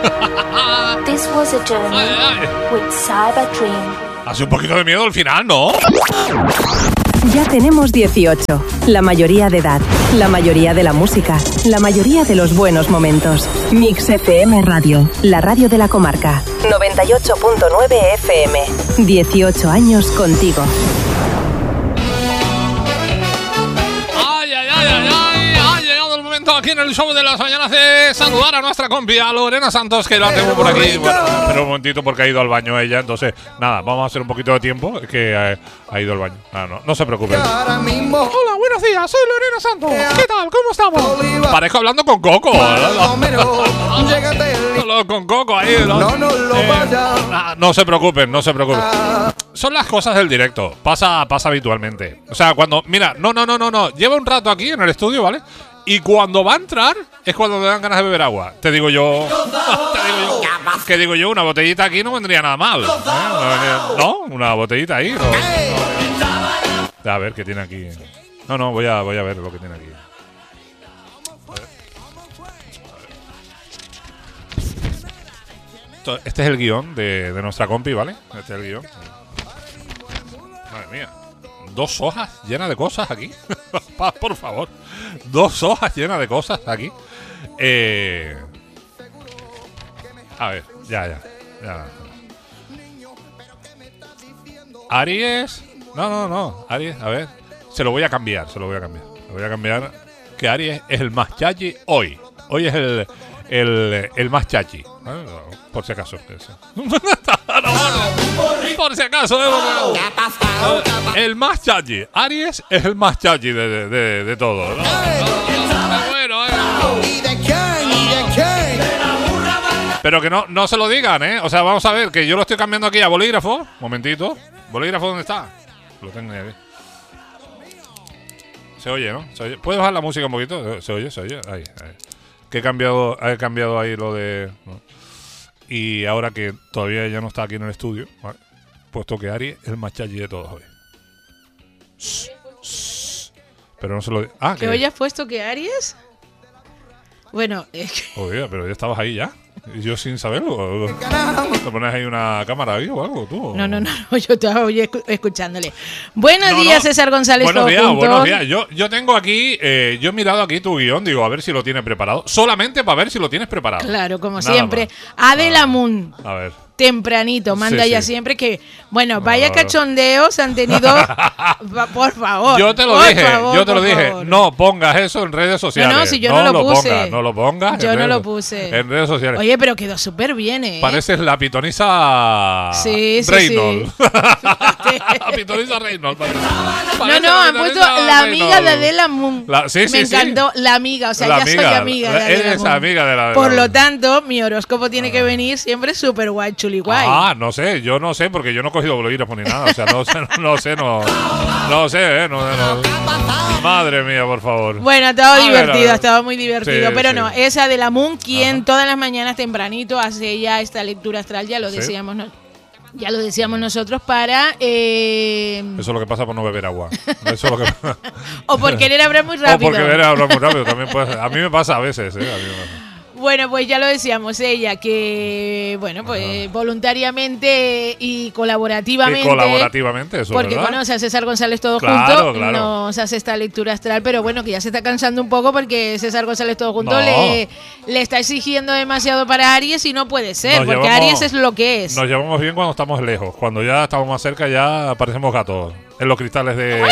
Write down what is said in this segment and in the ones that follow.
This was a journey with Cyber Dream. Hace un poquito de miedo al final, ¿no? Ya tenemos 18, la mayoría de edad, la mayoría de la música, la mayoría de los buenos momentos. Mix FM Radio, la radio de la comarca. 98.9 FM. 18 años contigo. Aquí en el show de las mañanas de saludar a nuestra compi, a Lorena Santos, que la tengo por aquí. Bueno, pero un momentito porque ha ido al baño ella, entonces nada, vamos a hacer un poquito de tiempo, que ha ido al baño. No se preocupe. Hola, buenos días, soy Lorena Santos. ¿Qué tal? ¿Cómo estamos? Parezco hablando con Coco. Con Coco ahí. No se preocupen, no se preocupen. Son las cosas del directo, pasa habitualmente. O sea, cuando, mira, no, lleva un rato aquí en el estudio, ¿vale? Y cuando va a entrar es cuando me dan ganas de beber agua. Te digo yo. ¿Qué digo yo? Una botellita aquí no vendría nada mal. ¿No? Una botellita ahí. A ver qué tiene aquí. No, voy a ver lo que tiene aquí. Este es el guión de nuestra compi, ¿vale? Este es el guión. Madre mía. 2 hojas llenas de cosas aquí. Por favor. 2 hojas llenas de cosas aquí. A ver, ya. Aries. No. Aries, a ver. Se lo voy a cambiar. Le voy a cambiar. Que Aries es el más chachi hoy. Hoy es el más chachi. Por si acaso. Por si acaso. El más chachi. Aries es el más chachi de todo. Bueno. Pero que no se lo digan, ¿eh? O sea, vamos a ver, que yo lo estoy cambiando aquí a bolígrafo. Momentito. ¿Bolígrafo dónde está? Lo tengo aquí. Se oye, ¿no? ¿Se oye? ¿Puedes bajar la música un poquito? ¿Se oye? Ahí. Que he cambiado ahí lo de... ¿no? Y ahora que todavía ella no está aquí en el estudio, ¿vale? Puesto que Ari es el más chachi de todos hoy. Pero no se lo... ¿Que hoy has puesto que Aries? Bueno, es que... Oiga, pero ya estabas ahí ya. Y yo sin saberlo. ¿Te pones ahí una cámara ahí o algo tú? No, yo estaba hoy escuchándole. Buenos días, César González. Buenos días. Yo tengo aquí, yo he mirado aquí tu guión, digo, a ver si lo tienes preparado. Solamente para ver si lo tienes preparado. Claro, como siempre. Adela Moon. A ver. Tempranito, manda ya siempre que... Bueno, vaya cachondeos han tenido... Por favor. Yo te lo dije. No pongas eso en redes sociales. No, si yo no lo puse. No lo pongas. Yo no lo puse. En redes sociales. Oye, pero quedó súper bien, ¿eh? Pareces la pitonisa Reynolds. La pitonisa Reynolds. Han puesto la amiga de Adela Moon. Me encantó. La amiga, o sea, ya soy amiga de Adela Moon. Eres amiga de la... Por lo tanto, mi horóscopo tiene que venir siempre súper guay, chuli guay. No sé, yo no sé, porque yo no he cogido bolígrafo ni nada. O sea, no sé. Madre mía, por favor. Bueno, ha estado muy divertido. Sí, pero no, esa de la Moon, quien todas las mañanas tempranito hace ya esta lectura astral, ya lo decíamos, ya lo decíamos nosotros para... Eso es lo que pasa por no beber agua. Eso es lo que... O por querer hablar muy rápido. O por querer hablar muy rápido, también puede ser. A mí me pasa a veces, A mí me pasa. Bueno, pues ya lo decíamos, ella que, bueno, pues voluntariamente y colaborativamente. Eso, porque ¿verdad? Conoce a César González todo junto, nos hace esta lectura astral, pero bueno, que ya se está cansando un poco porque César González todo junto le está exigiendo demasiado para Aries y no puede ser, porque Aries es lo que es. Nos llevamos bien cuando estamos lejos, cuando ya estamos más cerca ya parecemos gatos en los cristales de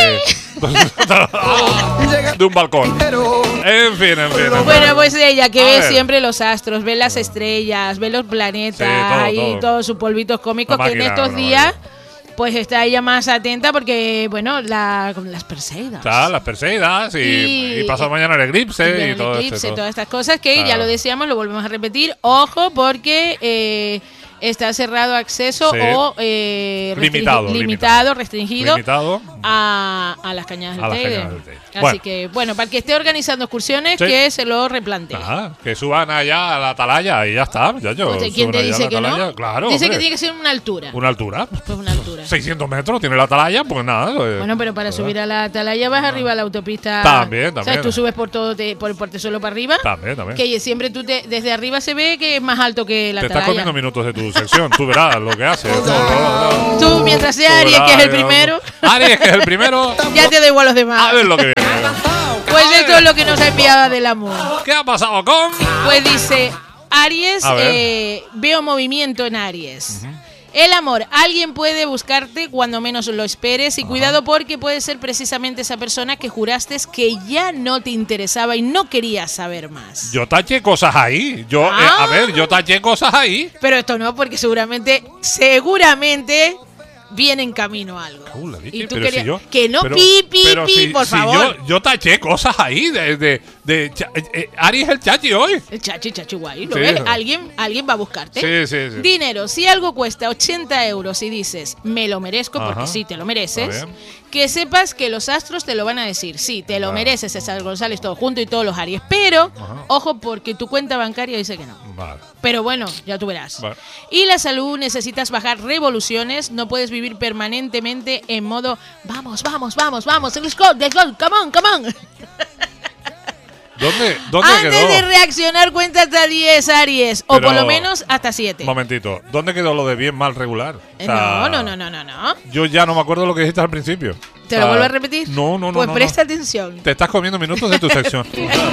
un balcón. En fin. Bueno, pues ella que ve siempre los astros, ve las estrellas, ve los planetas y todos sus polvitos cómicos, que en estos días pues está ella más atenta porque, bueno, las Perseidas. Las Perseidas y pasado mañana el eclipse y todo todas estas cosas que ya lo decíamos, lo volvemos a repetir. Ojo porque... está cerrado acceso o limitado, restringido. a las Cañadas del Teide. Así que, bueno, para el que esté organizando excursiones, que se lo replantee. Que suban allá a la atalaya y ya está. ¿Quién te dice que no? Claro, dice que tiene que ser una altura. ¿Una altura? Pues una altura. 600 metros tiene la atalaya, pues nada. Bueno, pero para subir a la atalaya vas arriba a la autopista. También. O sea, tú subes por todo, por el Portezuelo para arriba. También. Que siempre desde arriba se ve que es más alto que la atalaya. Te estás comiendo minutos de tu sección, tú verás lo que haces. Tú, mientras sea Aries, que es el primero. Aries, que es el primero. Ya te da igual los demás. A ver lo que viene. Pues esto es lo que nos ha enviado Adelamú. ¿Qué ha pasado con? Pues dice, Aries, veo movimiento en Aries. El amor, alguien puede buscarte cuando menos lo esperes y cuidado porque puede ser precisamente esa persona que juraste que ya no te interesaba y no querías saber más. Yo taché cosas ahí. Yo taché cosas ahí. Pero esto no, porque seguramente viene en camino algo. Y tú querías que no, por favor. Yo taché cosas ahí Aries el chachi hoy. El chachi guay, ¿lo ves? Alguien va a buscarte. Sí. Dinero, si algo cuesta 80 euros y dices, me lo merezco, porque sí, te lo mereces, que sepas que los astros te lo van a decir. Sí, te lo mereces, César González, todo junto y todos los Aries. Pero, ojo, porque tu cuenta bancaria dice que no. Pero bueno, ya tú verás. Y la salud, necesitas bajar revoluciones, no puedes vivir permanentemente en modo, vamos, let's go, come on. ¿Dónde Antes quedó? de reaccionar, cuenta hasta 10, Aries. O por lo menos hasta 7. Momentito. ¿Dónde quedó lo de bien, mal, regular? O sea, No. Yo ya no me acuerdo lo que dijiste al principio. ¿Te lo vuelvo a repetir? No. Pues presta atención. Te estás comiendo minutos de tu sección.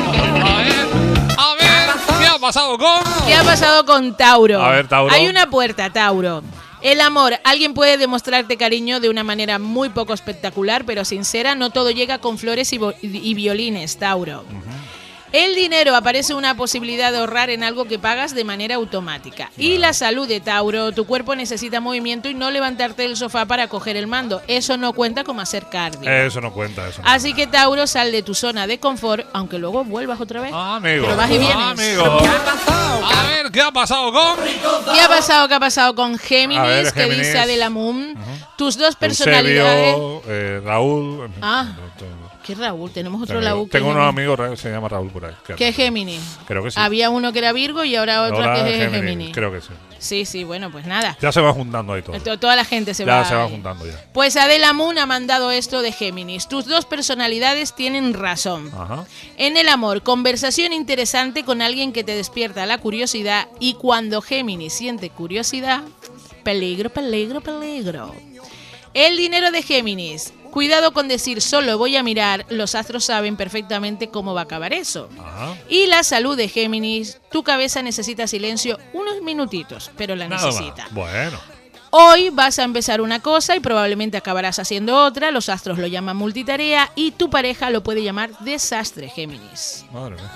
A ver, ¿qué ha pasado con? ¿Qué ha pasado con Tauro? A ver, Tauro. Hay una puerta, Tauro. El amor. Alguien puede demostrarte cariño de una manera muy poco espectacular, pero sincera. No todo llega con flores y violines, Tauro. El dinero, aparece una posibilidad de ahorrar en algo que pagas de manera automática. Y la salud de Tauro, tu cuerpo necesita movimiento y no levantarte del sofá para coger el mando. Eso no cuenta como hacer cardio. Eso no cuenta. Así que Tauro, sal de tu zona de confort, aunque luego vuelvas otra vez. Amigo. Pero vas y vienes. Amigo. A ver, ¿qué ha pasado con? ¿Qué ha pasado con Géminis? Que dice Adelamú. Tus dos personalidades. Eusebio, Raúl. ¿Qué Raúl? Tenemos otro Raúl. Tengo unos amigos que se llama Raúl por ahí. ¿Qué es Géminis? Creo que sí. Había uno que era Virgo y ahora otro que es Géminis. Creo que sí. Sí, bueno, pues nada. Ya se va juntando ahí todo. Toda la gente se va juntando ya. Pues Adelamú ha mandado esto de Géminis. Tus dos personalidades tienen razón. En el amor, conversación interesante con alguien que te despierta la curiosidad y cuando Géminis siente curiosidad, peligro. El dinero de Géminis. Cuidado con decir solo voy a mirar, los astros saben perfectamente cómo va a acabar eso. Y la salud de Géminis, tu cabeza necesita silencio unos minutitos, pero la necesita. Bueno. Hoy vas a empezar una cosa y probablemente acabarás haciendo otra, los astros lo llaman multitarea y tu pareja lo puede llamar desastre, Géminis. Madre mía.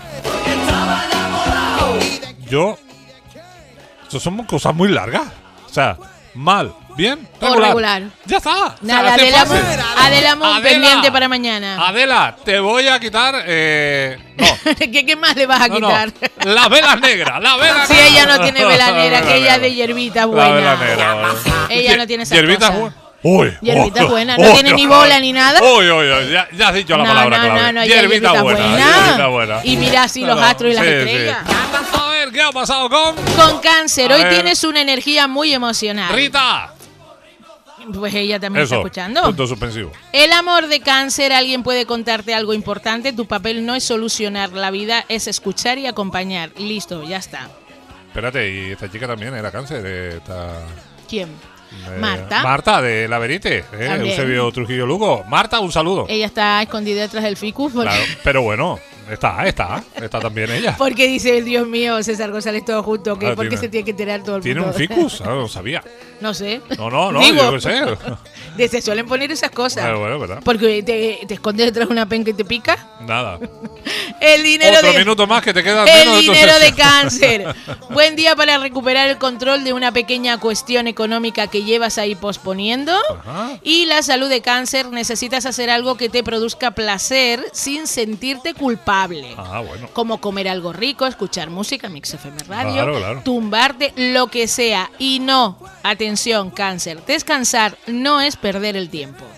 Eso son cosas muy largas. O sea, mal, bien, regular. Ya está. Nada, Adelamú pendiente para mañana. Adela, te voy a quitar. No. ¿Qué más le vas a quitar? No. Las velas negras. Sí, ella no tiene vela negra, que ella es de hierbita buena. La vela negra. Ella no tiene esa hierbita cosa. Uy, hierbita buena, no tiene ni bola ni nada. Uy, ya has dicho la palabra clave. No, hierbita buena. Y mira así los astros y las estrellas. A ver, ¿qué ha pasado con? Con Cáncer, hoy tienes una energía muy emocional. Rita. Pues ella también está escuchando. Punto suspensivo. El amor de Cáncer, alguien puede contarte algo importante. Tu papel no es solucionar la vida, es escuchar y acompañar. Listo, ya está. Espérate, y esta chica también era Cáncer. ¿Quién? Marta. Marta de Laverite, Eusebio Trujillo Lugo. Marta, un saludo. Ella está escondida detrás del ficus. Claro, pero bueno, está también ella. Porque dice, Dios mío, César González todo junto, que ¿por qué se tiene que enterar todo el mundo? ¿Tiene un ficus? No lo sabía. No sé. No, digo, yo qué sé. Se suelen poner esas cosas. Bueno, ¿verdad? Porque te escondes detrás de una penca y te pica. Nada. El dinero Otro minuto más que te queda. El dinero de Cáncer. Buen día para recuperar el control de una pequeña cuestión económica que llevas ahí posponiendo. Y la salud de Cáncer, necesitas hacer algo que te produzca placer sin sentirte culpable. Bueno. Como comer algo rico, escuchar música, Mix FM Radio, claro. tumbarte, lo que sea. Y no, atención, Cáncer, descansar no es perder el tiempo.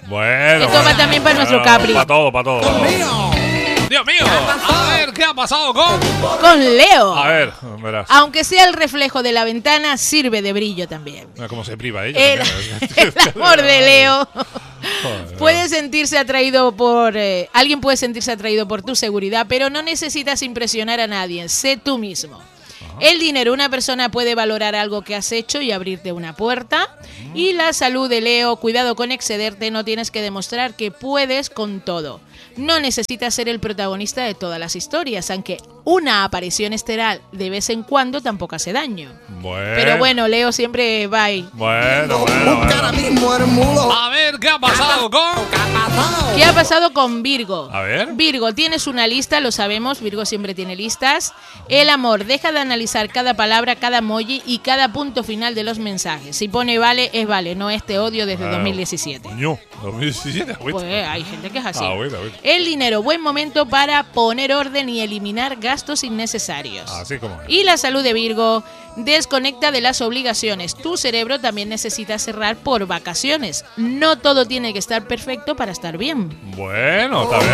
Bueno. Esto va también para nuestro Capri. Para todo, para todo. Dios mío, a ver, ¿qué ha pasado con Leo? A ver, verás. Aunque sea el reflejo de la ventana, sirve de brillo también. ¿Cómo se priva ella? El amor de Leo puede sentirse atraído por... alguien puede sentirse atraído por tu seguridad, pero no necesitas impresionar a nadie. Sé tú mismo. El dinero, una persona puede valorar algo que has hecho y abrirte una puerta. Y la salud de Leo, cuidado con excederte, no tienes que demostrar que puedes con todo. No necesitas ser el protagonista de todas las historias, aunque una aparición estelar de vez en cuando tampoco hace daño. Pero bueno, Leo siempre va ahí. Bueno. A ver, ¿qué ha pasado ¿Qué ha pasado con Virgo? A ver. Virgo, tienes una lista, lo sabemos, Virgo siempre tiene listas. El amor, deja de analizar cada palabra, cada emoji y cada punto final de los mensajes. Si pone vale, es vale, no este odio desde 2017. No, 2017. Pues hay gente que es así. Bueno. El dinero, buen momento para poner orden y eliminar gastos innecesarios. Así como es. Y la salud de Virgo, desconecta de las obligaciones. Tu cerebro también necesita cerrar por vacaciones. No todo tiene que estar perfecto para estar bien. Bueno, está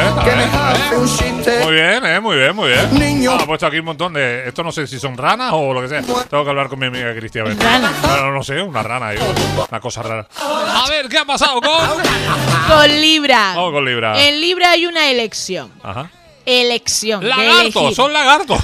bien. Muy bien. Ha puesto aquí un montón de... Esto no sé si son ranas o lo que sea. Tengo que hablar con mi amiga Cristian. Bueno, no sé, una rana, una cosa rara. A ver, ¿qué ha pasado con Libra? Con Libra. En Libra hay una elección. Ajá. Elección. Lagartos, son lagartos.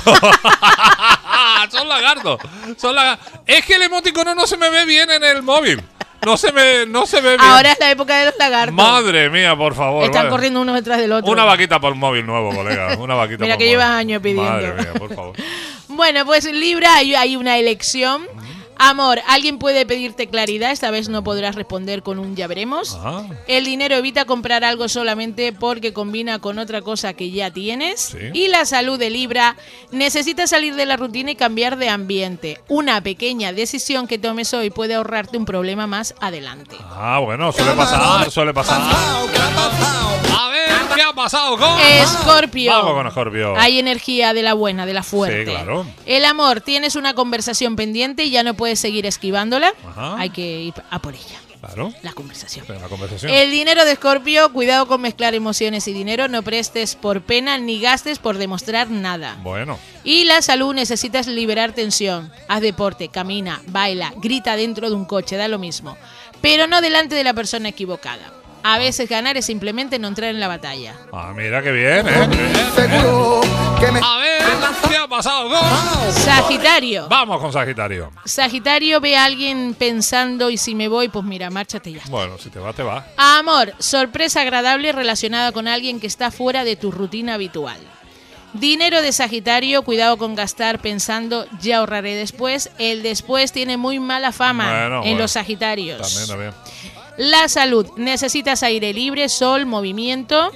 Son lagartos. Es que el emoticono no se me ve bien en el móvil. No se ve bien. Ahora es la época de los lagartos. Madre mía, por favor. Están corriendo uno detrás del otro. Una vaquita por móvil nuevo, colega. Una vaquita. Mira que llevas años pidiendo. Madre mía, por favor. Bueno, pues en Libra hay una elección. Amor, alguien puede pedirte claridad, esta vez no podrás responder con un ya veremos. El dinero, evita comprar algo solamente porque combina con otra cosa que ya tienes. Sí. Y la salud de Libra, necesitas salir de la rutina y cambiar de ambiente. Una pequeña decisión que tomes hoy puede ahorrarte un problema más adelante. Bueno, suele pasar. A ver, ¿qué ha pasado con Escorpio? Vamos con Escorpio. Hay energía de la buena, de la fuerte. Sí, claro. El amor, tienes una conversación pendiente y ya no puedes seguir esquivándola. Hay que ir a por ella. Claro. La conversación. El dinero de Escorpio, cuidado con mezclar emociones y dinero. No prestes por pena ni gastes por demostrar nada. Bueno. Y la salud, necesitas liberar tensión. Haz deporte, camina, baila, grita dentro de un coche, da lo mismo. Pero no delante de la persona equivocada. A veces ganar es simplemente no entrar en la batalla. Mira qué bien, A ver, ¿qué ha pasado con Sagitario? Vamos con Sagitario. Sagitario, ve a alguien pensando y si me voy, pues mira, márchate ya. Bueno, si te va, te va. Amor, sorpresa agradable relacionada con alguien que está fuera de tu rutina habitual. Dinero de Sagitario, cuidado con gastar pensando ya ahorraré después. El después tiene muy mala fama en los Sagitarios. También. La salud, necesitas aire libre, sol, movimiento.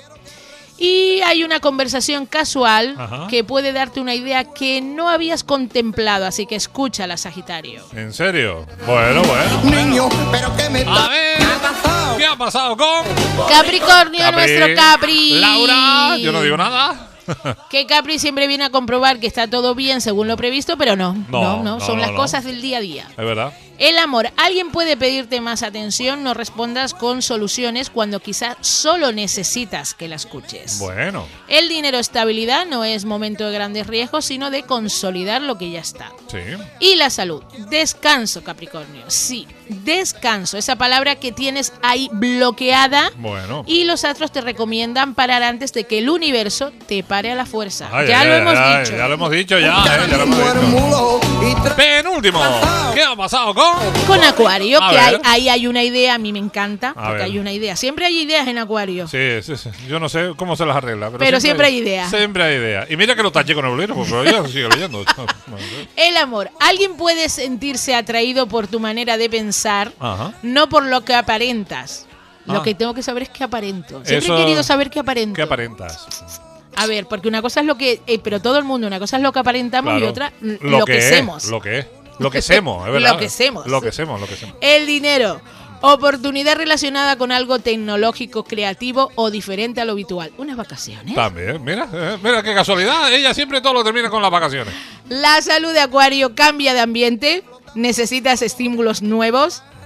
Y hay una conversación casual que puede darte una idea que no habías contemplado, así que escúchala, Sagitario. ¿En serio? Bueno. Niño, pero ¿qué me A ver, ¿qué ha pasado con Capricornio, nuestro Capri? Laura, yo no digo nada. Que Capri siempre viene a comprobar que está todo bien según lo previsto, pero no, son las cosas del día a día. Es verdad. El amor, alguien puede pedirte más atención, no respondas con soluciones cuando quizás solo necesitas que la escuches. Bueno. El dinero, estabilidad, no es momento de grandes riesgos, sino de consolidar lo que ya está. Sí. Y la salud, descanso, Capricornio, sí, descanso, esa palabra que tienes ahí bloqueada. Bueno. Y los astros te recomiendan parar antes de que el universo te pare a la fuerza. Ya lo hemos dicho. Ya lo hemos dicho, ya lo hemos dicho. Penúltimo, ¿qué ha pasado con Acuario? Que ahí hay una idea, a mí me encanta, porque hay una idea. Siempre hay ideas en Acuario. Sí. Yo no sé cómo se las arregla. Pero siempre hay ideas. Siempre hay ideas. Y mira que lo taché con el bolero, porque yo sigo leyendo. El amor. Alguien puede sentirse atraído por tu manera de pensar, no por lo que aparentas. Lo que tengo que saber es qué aparento. Siempre he querido saber qué aparento. ¿Qué aparentas? A ver, porque una cosa es lo que... pero todo el mundo, una cosa es lo que aparentamos y otra lo que somos. Lo que somos, es verdad. Lo que somos. Lo que somos. El dinero. Oportunidad relacionada con algo tecnológico, creativo o diferente a lo habitual. Unas vacaciones. También, mira qué casualidad. Ella siempre todo lo termina con las vacaciones. La salud de Acuario, cambia de ambiente. Necesitas estímulos nuevos.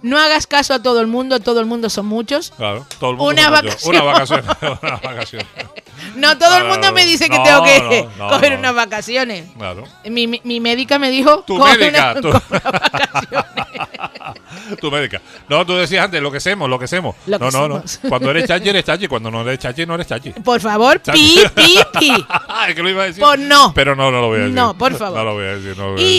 No hagas caso a todo el mundo son muchos. Claro, todo el mundo Una vacación. Una vacación. Una vacación. No todo el mundo me dice que tengo que coger unas vacaciones. Claro. Mi médica me dijo... Tu médica. Coge unas vacaciones. Tu médica. No, tú decías antes, lo que hacemos. No. Cuando eres chachi, cuando no eres chachi, no eres chachi. Por favor, pi. Es que lo iba a decir. Pues no. Pero no lo voy a decir. No, por favor. No lo voy a decir.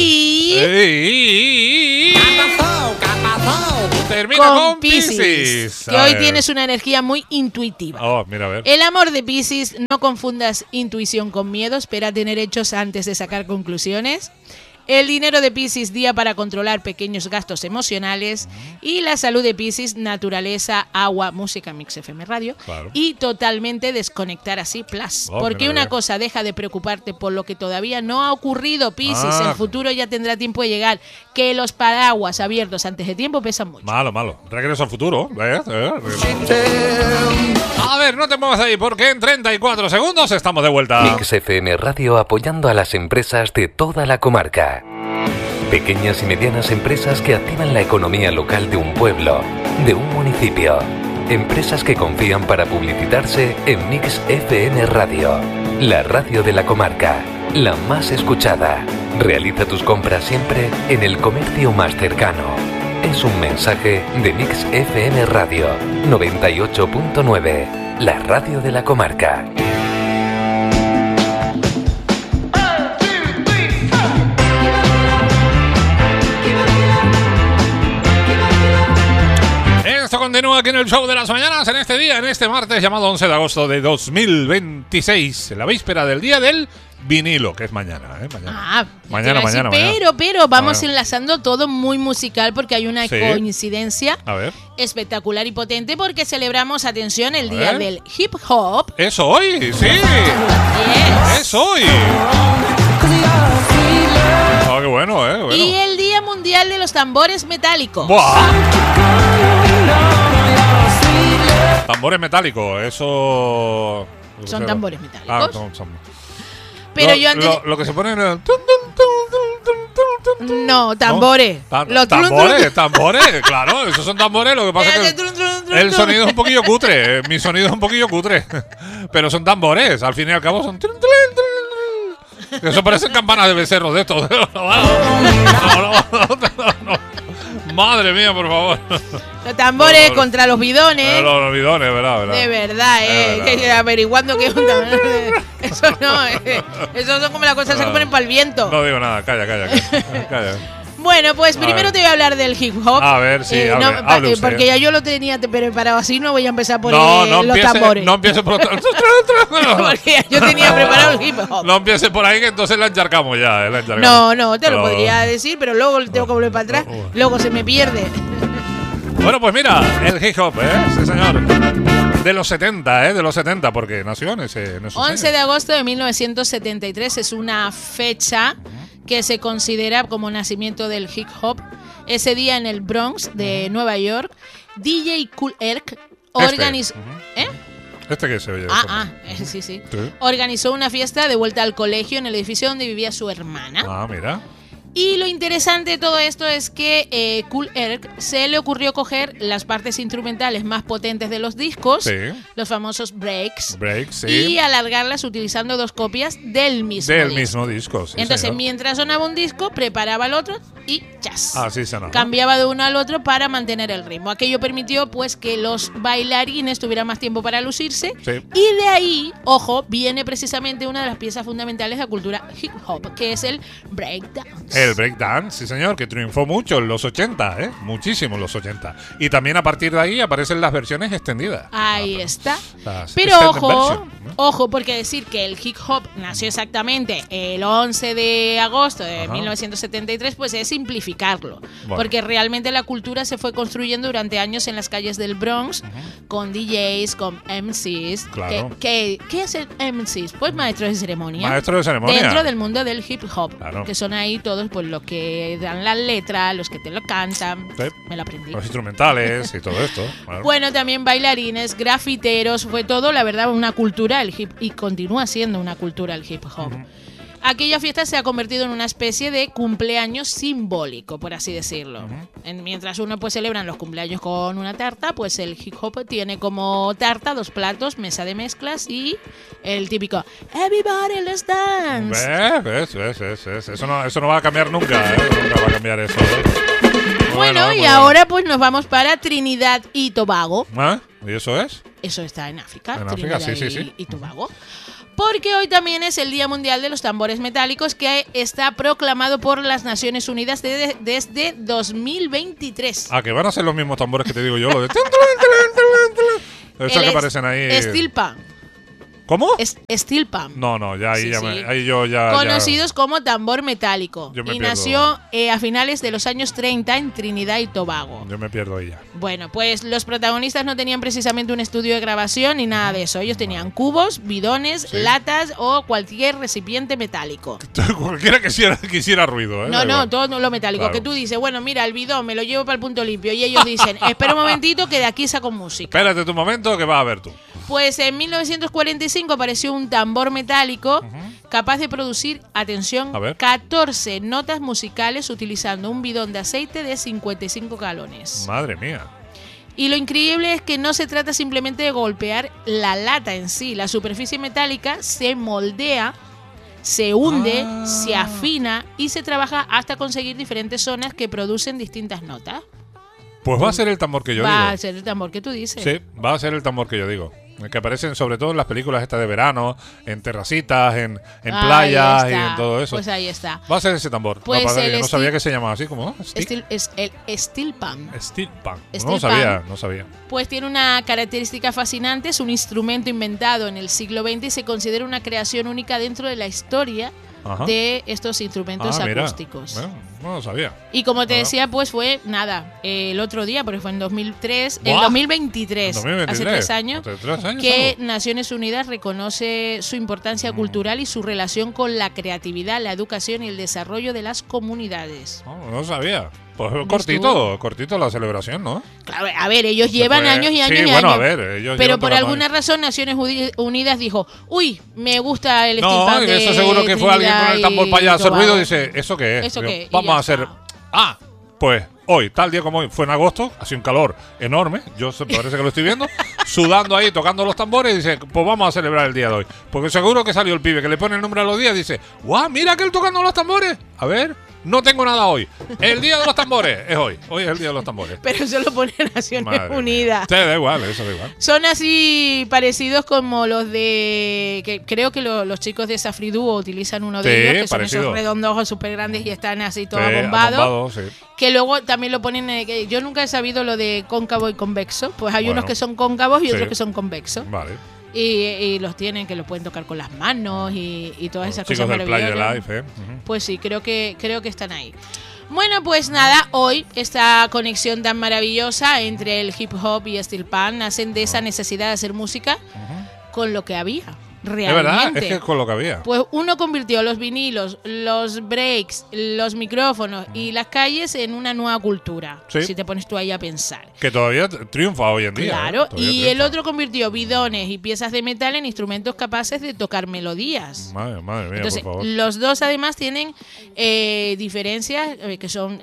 Y... ¿Qué ha pasado? Termina con Piscis. Que hoy tienes una energía muy intuitiva. Oh, mira, a ver. El amor de Piscis, no confundas intuición con miedo, espera tener hechos antes de sacar conclusiones. El dinero de Piscis, día para controlar pequeños gastos emocionales. Y la salud de Piscis, naturaleza, agua, música, Mix FM Radio. Claro. Y totalmente desconectar así, plus. Porque una cosa, deja de preocuparte por lo que todavía no ha ocurrido, Piscis. El futuro ya tendrá tiempo de llegar. Que los paraguas abiertos antes de tiempo pesan mucho. Malo. Regreso al futuro. A ver, no te muevas ahí porque en 34 segundos estamos de vuelta. Mix FM Radio apoyando a las empresas de toda la comarca. Pequeñas y medianas empresas que activan la economía local de un pueblo, de un municipio. Empresas que confían para publicitarse en Mix FM Radio, la radio de la comarca, la más escuchada. Realiza tus compras siempre en el comercio más cercano. Es un mensaje de Mix FM Radio 98.9, la radio de la comarca. Esto continúa aquí en el Show de las Mañanas, en este día, en este martes llamado 11 de agosto de 2026, en la víspera del día del vinilo, que es mañana, Mañana. Pero vamos enlazando todo muy musical porque hay una coincidencia espectacular y potente porque celebramos, atención, el día del hip hop. ¡Es hoy! ¡Sí! Yes. ¡Es hoy! Oh, qué bueno, Bueno. Y el Día Mundial de los Tambores Metálicos. ¡Buah! Tambores metálicos, eso... Son tambores metálicos. Son. Pero yo antes... Lo que se pone en el... No, tambores. ¿No? Tambores, claro, esos son tambores. Lo que pasa es que el sonido es un poquillo cutre. Mi sonido es un poquillo cutre. Pero son tambores, al fin y al cabo son... Eso parecen campanas de becerros de estos. No. Madre mía, por favor. Los tambores contra los bidones. Los bidones, ¿verdad? De verdad, que averiguando que es un tambor. Eso no, eso son como las cosas que se ponen para el viento. No digo nada, calla. Bueno, pues primero te voy a hablar del hip hop. A ver, sí, hable usted. Porque ya yo lo tenía preparado así, no voy a empezar por los tambores. No empieces por... Porque yo tenía preparado el hip hop. No empieces por ahí, que entonces la encharcamos ya. No, te lo podría decir, pero luego tengo que volver para atrás. Luego se me pierde. Bueno, pues mira, el hip hop, sí señor. De los 70, porque nació en ese 11 de agosto de 1973 es una fecha que se considera como nacimiento del hip hop. Ese día en el Bronx de Nueva York, DJ Kool Herc organizó... Este que se oye. Sí. Organizó una fiesta de vuelta al colegio en el edificio donde vivía su hermana. Ah, mira. Y lo interesante de todo esto es que Kool Herc se le ocurrió coger las partes instrumentales más potentes de los discos, los famosos breaks, y alargarlas utilizando dos copias del mismo disco. Sí, entonces, señor. Mientras sonaba un disco, preparaba el otro y ¡chas! Así sonaba. Cambiaba de uno al otro para mantener el ritmo. Aquello permitió pues que los bailarines tuvieran más tiempo para lucirse. Sí. Y de ahí, ojo, viene precisamente una de las piezas fundamentales de la cultura hip hop, que es el breakdance. El breakdance, sí señor, que triunfó mucho en los 80, muchísimo en los 80. Y también a partir de ahí aparecen las versiones extendidas. Ahí está. Pero ojo, porque decir que el hip hop nació exactamente el 11 de agosto de 1973, pues es simplificarlo. Bueno. Porque realmente la cultura se fue construyendo durante años en las calles del Bronx, con DJs, con MCs. Claro. ¿Qué hacen MCs? Pues maestros de ceremonia. Dentro del mundo del hip hop. Claro. Que son ahí todos pues los que dan la letra, los que te lo cantan. Sí. Me lo aprendí. Los instrumentales y todo esto. Bueno, también bailarines, grafiteros, fue todo, la verdad, una cultura, y continúa siendo una cultura el hip hop. aquella fiesta se ha convertido en una especie de cumpleaños simbólico, por así decirlo. Mientras uno pues celebran los cumpleaños con una tarta, pues el hip hop tiene como tarta 2 platos, mesa de mezclas y el típico Everybody let's dance. ¿Ves? Eso no va a cambiar nunca, nunca va a cambiar eso. Bueno, y ahora pues nos vamos para Trinidad y Tobago. ¿Ah? ¿Y eso es? Eso está en África. En África, Trinidad sí. y Tobago. Porque hoy también es el Día Mundial de los Tambores Metálicos, que está proclamado por las Naciones Unidas desde 2023. Ah, que van a ser los mismos tambores que te digo yo, lo de... Eso que aparecen ahí... Steel pan. ¿Cómo? Steel pan. No, ya ahí, Sí. ahí yo ya... Conocidos como tambor metálico. Yo me Y pierdo. nació a finales de los años 30 en Trinidad y Tobago. Yo me pierdo ahí ya. Bueno, pues los protagonistas no tenían precisamente un estudio de grabación ni nada de eso. Ellos tenían cubos, bidones, latas o cualquier recipiente metálico. Cualquiera que quisiera ruido, ¿eh? No, todo lo metálico. Claro. Que tú dices, bueno, mira, el bidón me lo llevo para el punto limpio. Y ellos dicen, espera un momentito que de aquí saco música. Espérate tu momento que vas a ver tú. Pues en 1945 apareció un tambor metálico capaz de producir, atención, 14 notas musicales utilizando un bidón de aceite de 55 galones. Madre mía. Y lo increíble es que no se trata simplemente de golpear la lata en sí. La superficie metálica se moldea, se hunde, se afina y se trabaja hasta conseguir diferentes zonas que producen distintas notas. Pues va a ser el tambor que yo digo. Va a ser el tambor que tú dices. Sí, va a ser el tambor que yo digo. El que aparecen sobre todo en las películas estas de verano, en terracitas, en playas y en todo eso. Pues ahí está. Va a ser ese tambor. Pues no sabía que se llamaba así, ¿cómo? Es el steel pan. Steel pan. Steel No sabía. Pues tiene una característica fascinante, es un instrumento inventado en el siglo XX y se considera una creación única dentro de la historia de estos instrumentos acústicos. Bueno, no lo sabía. Y como te decía, pues fue el otro día, porque fue en 2003, en 2023, hace 3 años, que Naciones Unidas reconoce su importancia cultural y su relación con la creatividad, la educación y el desarrollo de las comunidades. No lo sabía. Pues cortito la celebración, ¿no? Claro, a ver, ellos llevan años y años y bueno, años. a ver, ellos pero por llevan alguna razón Naciones Unidas dijo, uy, me gusta el steel No, pan de eso seguro que fue alguien con el tambor para allá a hacer ruido y dice, ¿eso qué es? ¿Eso qué? Vamos a hacer... Pues hoy, tal día como hoy, fue en agosto, hace un calor enorme, parece que lo estoy viendo, sudando ahí, tocando los tambores y dice, pues vamos a celebrar el día de hoy. Porque seguro que salió el pibe que le pone el nombre a los días y dice, ¡guau, mira que él tocando los tambores! A ver, no tengo nada hoy. El día de los tambores es hoy. Hoy es el día de los tambores. Pero se lo pone Naciones Unidas. Sí, da igual, eso da igual. Son así parecidos como los de... que creo que los chicos de Safri Duo utilizan uno de ellos, que parecido. Son esos redondos súper grandes y están así todo abombados. Que luego también lo ponen... yo nunca he sabido lo de cóncavo y convexo. Pues hay unos que son cóncavos y otros que son convexos. Vale. Y los tienen, que lo pueden tocar con las manos y todas esas cosas maravillosas. Chicos del Play Life, Pues sí, creo que están ahí. Bueno, pues nada, hoy esta conexión tan maravillosa entre el hip hop y steel pan nacen de esa necesidad de hacer música con lo que había. Realmente. Es verdad, es que es con lo que había. Pues uno convirtió los vinilos, los breaks, los micrófonos y las calles en una nueva cultura. Sí. Si te pones tú ahí a pensar. Que todavía triunfa hoy en día. Claro, y el otro convirtió bidones y piezas de metal en instrumentos capaces de tocar melodías. Madre mía, entonces, por favor. Los dos además tienen diferencias, que son...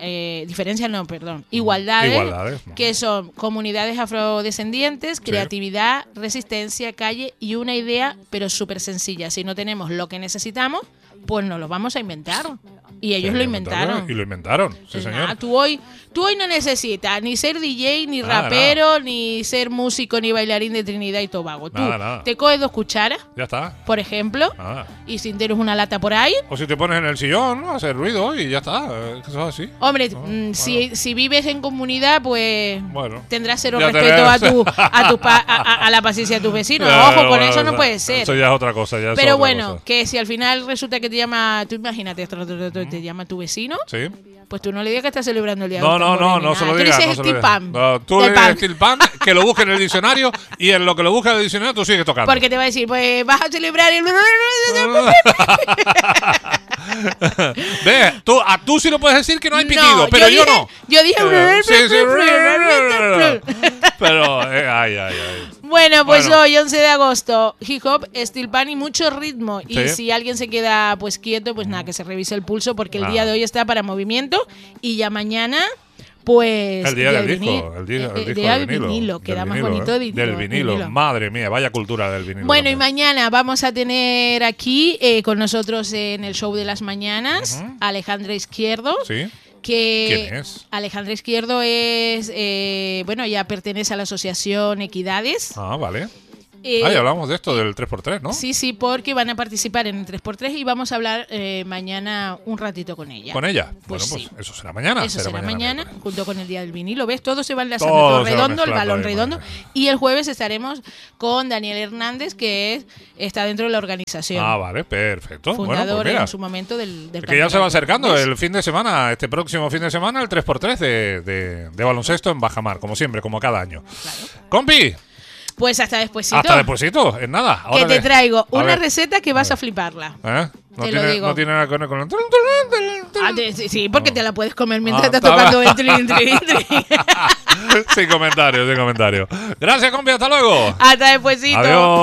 igualdades. Que son comunidades afrodescendientes, creatividad, resistencia, calle y una idea, pero súper sencilla. Si no tenemos lo que necesitamos, pues nos lo vamos a inventar. Y ellos lo inventaron. Y lo inventaron, sí, señor. Nada, tú hoy no necesitas ni ser DJ, ni rapero, ni ser músico, ni bailarín de Trinidad y Tobago. Tú te coges 2 cucharas, ya está, por ejemplo, y si tienes una lata por ahí. O si te pones en el sillón, ¿no? Hacer ruido y ya está. Eso es así. Hombre, si vives en comunidad, pues tendrás cero respeto a la paciencia de tus vecinos. Ojo, con eso no puede ser. Eso ya es otra cosa. Pero bueno, que si al final resulta que te llama, tú imagínate, te llama tu vecino. Sí. Pues tú no le digas que estás celebrando el día No se lo digas. Tú dices steel pan. Tú le dices steel pan, que lo busque en el diccionario y en lo que lo busque en el diccionario tú sigues tocando. Porque te va a decir, pues vas a celebrar el... Ve, tú sí lo puedes decir que no hay pitido, pero yo no. Yo dije... Sí. Pero, ay. Bueno, pues hoy, 11 de agosto, hip hop, steel pan y mucho ritmo. Y si alguien se queda pues quieto, pues nada, que se revise el pulso, porque el día de hoy está para movimiento y ya mañana... Pues el día del disco, el día del vinilo, queda más bonito del vinilo. Madre mía, vaya cultura del vinilo. Bueno, también. Y mañana vamos a tener aquí con nosotros en el show de las mañanas Alejandra Izquierdo. Sí. ¿Quién es? Alejandra Izquierdo es, bueno, ya pertenece a la asociación Equidades. Ah, vale. Ya hablamos de esto del 3x3, ¿no? Sí, porque van a participar en el 3x3 y vamos a hablar mañana un ratito con ella. ¿Con ella? Pues bueno, pues eso será mañana. Eso será mañana junto con el Día del Vinilo. ¿Ves? Todo se va enlazando. Todo redondo, el balón redondo. Y el jueves estaremos con Daniel Hernández, que está dentro de la organización. Ah, vale, perfecto. Fundador bueno, pues en su momento del que ya se va acercando el fin de semana, este próximo fin de semana, el 3x3 de baloncesto en Bajamar, como siempre, como cada año. Claro. ¡Compi! Pues hasta despuesito. Hasta despuesito, en nada. Ahora que te traigo una receta que vas a fliparla. Te lo digo. No tiene nada que ver con el... Sí, porque te la puedes comer mientras estás tocando el trin. Sin comentarios. Gracias, compi. Hasta luego. Hasta despuesito. Adiós.